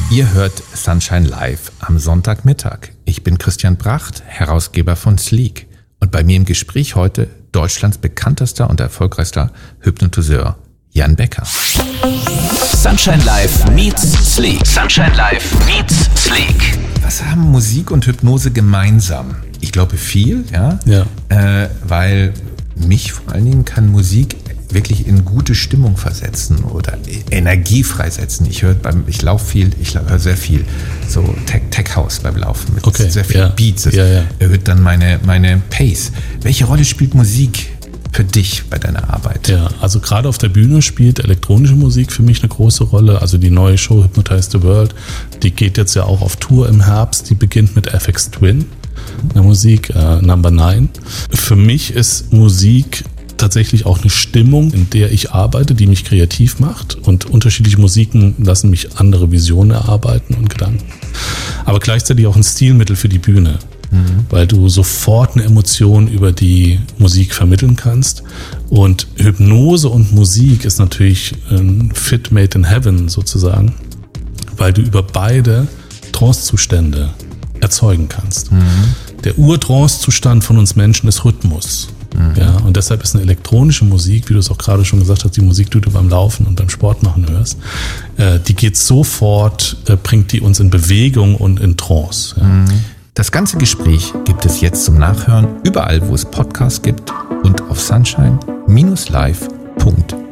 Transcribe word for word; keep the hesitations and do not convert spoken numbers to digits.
Ihr hört Sunshine Live am Sonntagmittag. Ich bin Christian Bracht, Herausgeber von Sleek. Und bei mir im Gespräch heute Deutschlands bekanntester und erfolgreichster Hypnotiseur, Jan Becker. Sunshine Live meets Sleek. Sunshine Live meets Sleek. Was haben Musik und Hypnose gemeinsam? Ich glaube viel, ja, ja. Äh, weil mich vor allen Dingen kann Musik wirklich in gute Stimmung versetzen oder Energie freisetzen. Ich höre beim, ich laufe viel, ich höre sehr viel so Tech, Tech House beim Laufen mit okay, sehr viel ja. Beats. Das ja, ja. erhöht dann meine, meine Pace. Welche Rolle spielt Musik für dich bei deiner Arbeit? Ja, also gerade auf der Bühne spielt elektronische Musik für mich eine große Rolle. Also die neue Show Hypnotize the World, die geht jetzt ja auch auf Tour im Herbst. Die beginnt mit F X Twin, der Musik, äh, Number Nine. Für mich ist Musik tatsächlich auch eine Stimmung, in der ich arbeite, die mich kreativ macht, und unterschiedliche Musiken lassen mich andere Visionen erarbeiten und Gedanken. Aber gleichzeitig auch ein Stilmittel für die Bühne, mhm. weil du sofort eine Emotion über die Musik vermitteln kannst. Und Hypnose und Musik ist natürlich ein Fit made in heaven sozusagen, weil du über beide Trancezustände erzeugen kannst. Mhm. Der Ur-Trance-Zustand von uns Menschen ist Rhythmus. Mhm. Ja, und deshalb ist eine elektronische Musik, wie du es auch gerade schon gesagt hast, die Musik, die du beim Laufen und beim Sport machen hörst, äh, die geht sofort, äh, bringt die uns in Bewegung und in Trance. Ja. Mhm. Das ganze Gespräch gibt es jetzt zum Nachhören überall, wo es Podcasts gibt und auf sunshine Bindestrich live Punkt de.